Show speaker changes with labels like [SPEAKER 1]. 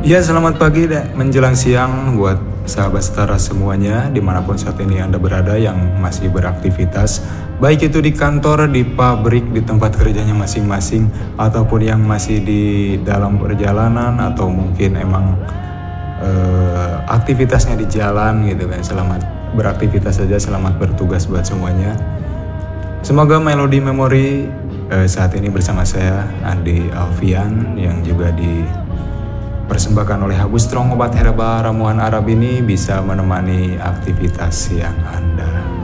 [SPEAKER 1] Ya, selamat pagi dan menjelang siang buat sahabat setara semuanya dimanapun saat ini Anda berada yang masih beraktivitas, baik itu di kantor, di pabrik, di tempat kerjanya masing-masing, ataupun yang masih di dalam perjalanan atau mungkin emang aktivitasnya di jalan gitu kan. Selamat beraktivitas saja, selamat bertugas buat semuanya. Semoga Melodi Memori saat ini bersama saya Andi Alfian yang juga dipersembahkan oleh Habu Strong Obat Herbal Ramuan Arab ini bisa menemani aktivitas siang Anda.